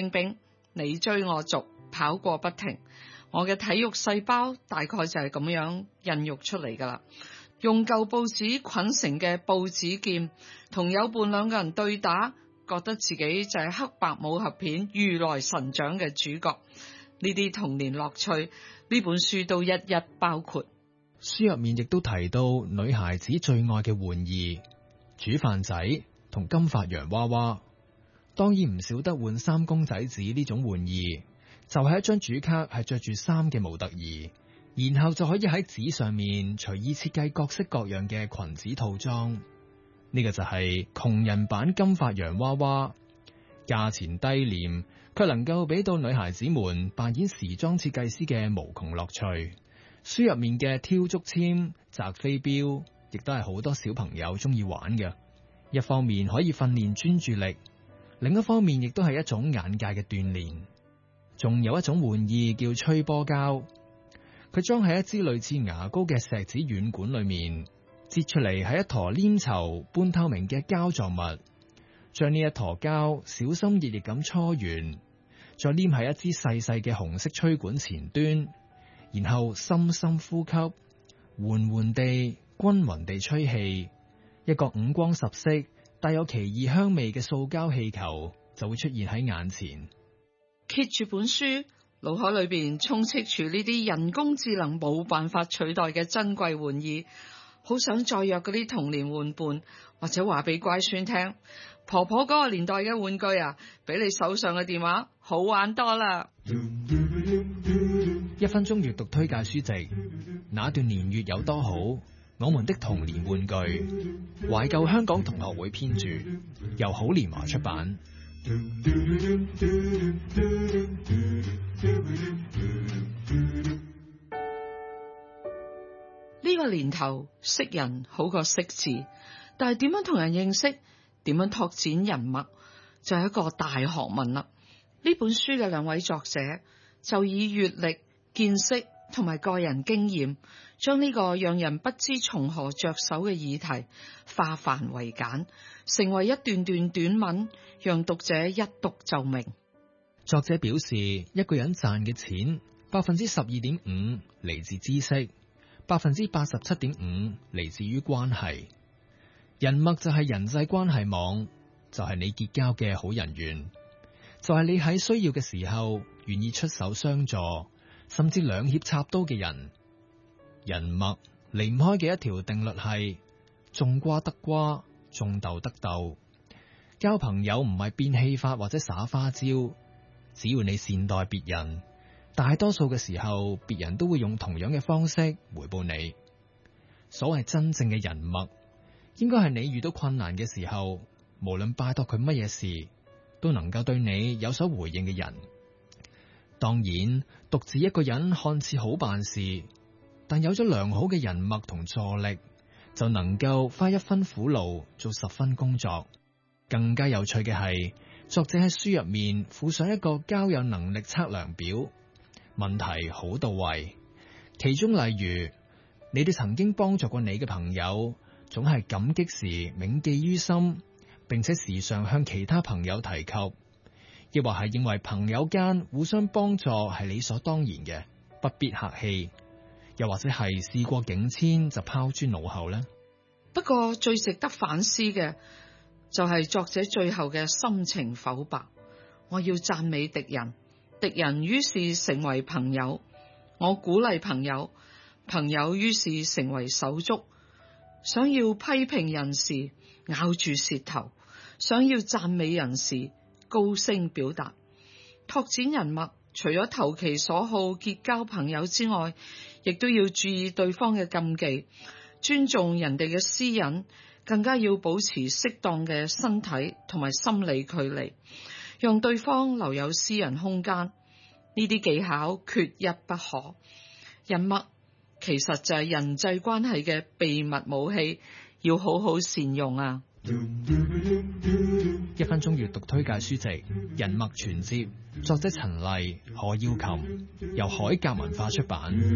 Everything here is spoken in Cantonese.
冰冰，你追我逐，跑過不停。我嘅體育細胞大概就係咁樣孕育出嚟噶啦。用舊報紙捆成嘅報紙劍，同友伴兩個人對打，覺得自己就係黑白武俠片如來神掌嘅主角。呢啲童年樂趣，呢本書都一一包括。 書入面亦都提到女孩子最愛嘅玩意，煮飯仔同金髮洋娃娃。當然唔少得換衫公仔紙呢種玩意，就係一張主卡係着住衫嘅模特兒，然後就可以喺紙上面隨意設計各式各樣嘅裙子套裝。呢個就係窮人版金髮洋娃娃，價錢低廉，卻能夠俾到女孩子們扮演時裝設計師嘅無窮樂趣。書入面嘅挑竹籤、擲飛鏢，亦都係好多小朋友中意玩嘅。一方面可以訓練專注力，另一方面亦都係一種眼界嘅鍛煉。仲有一種玩意叫吹波膠，佢裝喺一支類似牙膏嘅錫紙軟管裏面，擠出嚟係一坨黏稠半透明嘅膠狀物，將呢一坨膠小心翼翼咁搓圓，再黏喺一支細細嘅紅色吹管前端，然後深深呼吸，緩緩地均勻地吹氣，一個五光十色帶有奇異香味嘅塑膠氣球就會出現喺眼前。 揭住本書，腦海裏邊充斥住呢啲人工智能冇辦法取代嘅珍貴玩意，好想再約嗰啲童年玩伴，或者話俾乖孫聽，婆婆嗰個年代嘅玩具啊，比你手上嘅電話好玩多啦。 1分鐘閱讀推介書籍，那段年月有多好？我們的童年玩具，懷舊香港同學會編著，由好年華出版。 呢個年頭識人好過識字，但係點樣同人認識，點樣拓展人脈，就係一個大學問啦。呢本書嘅兩位作者就以閱歷、見識同埋個人經驗，將呢個讓人不知從何着手嘅議題化繁為簡，成為一段段短文，讓讀者一讀就明。 作者表示，一個人賺嘅錢12.5%嚟自知識，87.5%嚟自於關係。人脈就係人際關係網，就係你結交嘅好人緣，就係你喺需要嘅時候願意出手相助，甚至兩肋插刀嘅人。人脈離唔開嘅一條定律係種瓜得瓜，種豆得豆。交朋友唔係變戲法或者耍花招，只要你善待別人，大多數嘅時候別人都會用同樣嘅方式回報你。所謂真正嘅人脈，應該係你遇到困難嘅時候，無論拜託佢乜嘢事，都能夠對你有所回應嘅人。當然，獨自一個人看似好辦事，但有咗良好嘅人脈同助力，就能夠花1分苦勞做10分工作。更加有趣嘅係，作者喺書入面附上一個交友能力測量表，問題好到位。其中例如，你哋曾經幫助過你嘅朋友，總係感激時銘記於心，並且時常向其他朋友提及，亦或係認為朋友間互相幫助係理所當然嘅，不必客氣，又或者係事過境遷就拋諸腦後呢？ 不過最值得反思嘅就係作者最後嘅深情剖白。我要讚美敵人，敵人於是成為朋友；我鼓勵朋友，朋友於是成為手足。想要批評人時咬住舌頭，想要讚美人時高聲表達。拓展人脈，除咗投其所好結交朋友之外，亦都要注意對方嘅禁忌，尊重人哋嘅私隱，更加要保持適當嘅身體同埋心理距離，讓對方留有私人空間。呢啲技巧缺一不可。人脈其實就係人際關係嘅秘密武器，要好好善用啊 ！1分鐘閱讀推介書籍《人脈全接》，作者陳麗、何耀琴，由海格文化出版。